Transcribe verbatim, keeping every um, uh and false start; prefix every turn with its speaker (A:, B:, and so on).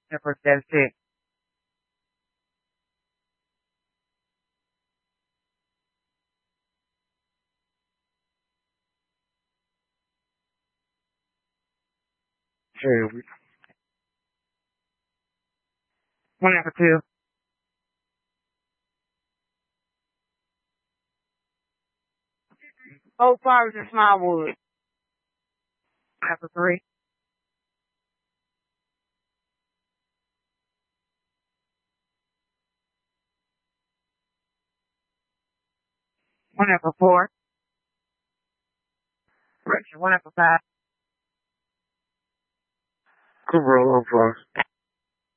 A: Number seventeen. Two. One number two. Oak Farms and Smallwood. Number three. One number four. One number five.
B: Corolla Farms.